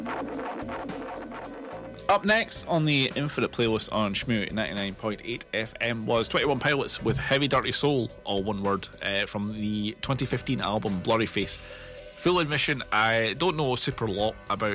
Up next on the Infinite playlist on Shmoo 99.8 FM was 21 Pilots with Heavy Dirty Soul, all one word, from the 2015 album Blurry Face. Full admission, I don't know a super lot about